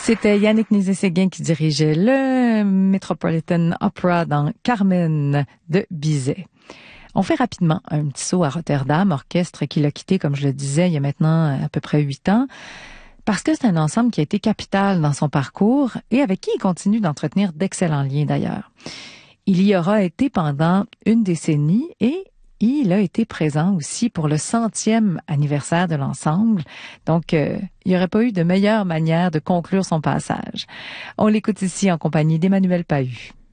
C'était Yannick Nézet-Séguin qui dirigeait le Metropolitan Opera dans Carmen de Bizet. On fait rapidement un petit saut à Rotterdam, orchestre qui l'a quitté, comme je le disais, il y a maintenant à peu près 8 ans, parce que c'est un ensemble qui a été capital dans son parcours et avec qui il continue d'entretenir d'excellents liens d'ailleurs. Il y aura été pendant une décennie et il a été présent aussi pour le 100e anniversaire de l'ensemble. Donc, il n'y aurait pas eu de meilleure manière de conclure son passage. On l'écoute ici en compagnie d'Emmanuel Pahud.